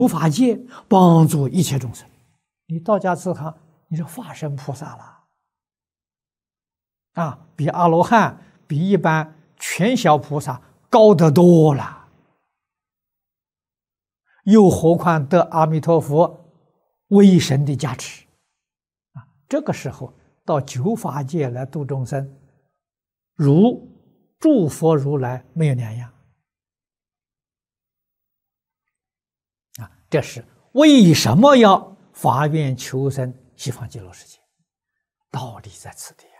法界帮助一切众生。你到家祠堂，你是化身菩萨了啊，比阿罗汉、比一般全小菩萨高得多了。又何况得阿弥陀佛威神的加持啊！这个时候到九法界来度众生，如诸佛如来没有两样啊！这是为什么要发愿求生西方极乐世界？道理在此地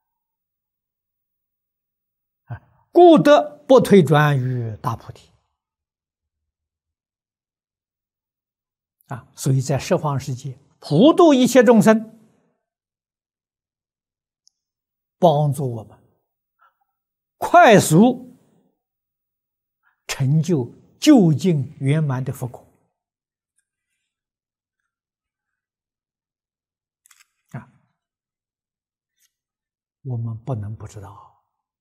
啊！故得不退转于大菩提啊！所以在十方世界普度一切众生，帮助我们快速成就究竟圆满的佛果啊！我们不能不知道。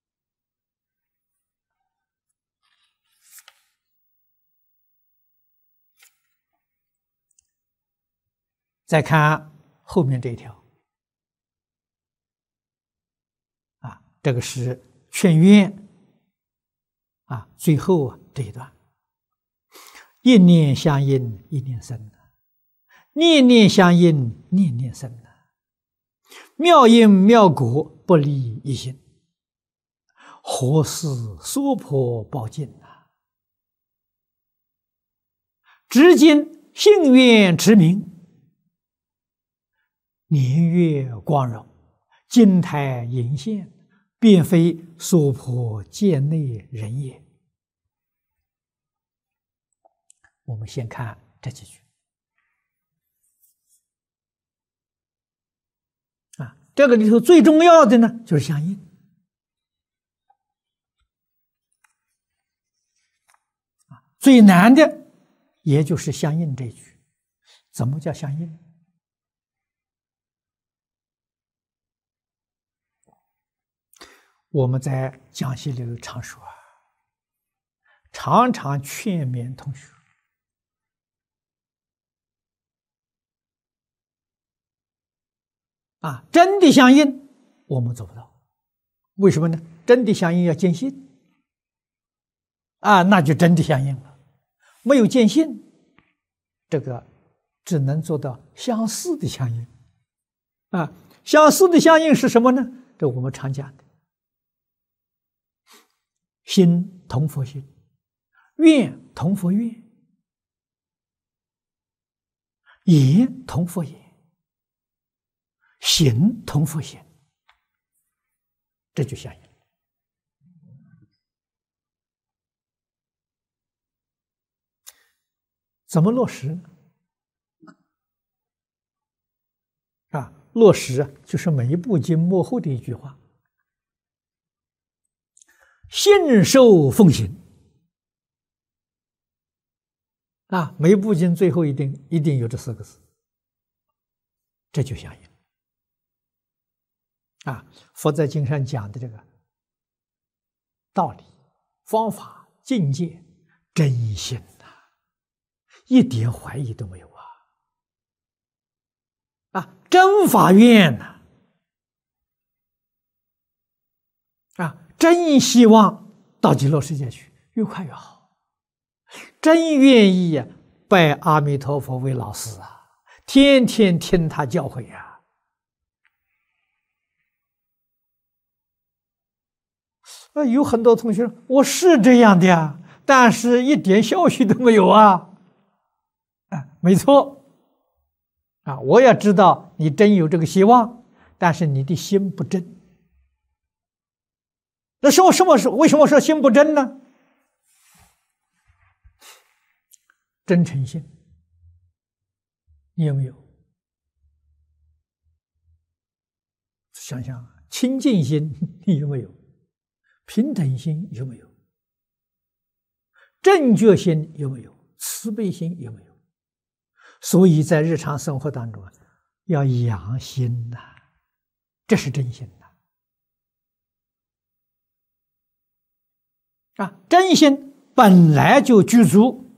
再看后面这一条啊，这个是劝愿啊，最后这一段，一念相应，一念生；念念相应，念念生。妙因妙果，不离一心。何事娑婆报尽啊！至今信愿持名，年月光荣，金台银现，便非娑婆界内人也。我们先看这几句啊，这个里头最重要的呢，就是相应啊，最难的也就是相应这一句。怎么叫相应？我们在讲习里头常说，常常劝勉同学啊，真的相应我们做不到。为什么呢？真的相应要见性啊，那就真的相应了。没有见性，这个只能做到相似的相应啊。相似的相应是什么呢？这我们常讲的。心同佛心，愿同佛愿，言同佛言，行同佛行，这就相应。怎么落实啊？落实就是每一部经幕后的一句话。信受奉行啊，每部经最后一定有这4个字，这就相应啊。佛在经上讲的这个道理、方法、境界，真心呐，一点怀疑都没有啊！真法愿呐啊！真希望到极乐世界去，越快越好。真愿意拜阿弥陀佛为老师啊，天天听他教诲啊。有很多同学说我是这样的呀，但是一点效许都没有啊。没错啊，我也知道你真有这个希望，但是你的心不真。那为什么说心不真呢？真诚心你有没有？想想清净心你有没有？平等心有没有？正觉心有没有？慈悲心有没有？所以在日常生活当中要养心呐，这是真心呐。真心本来就具足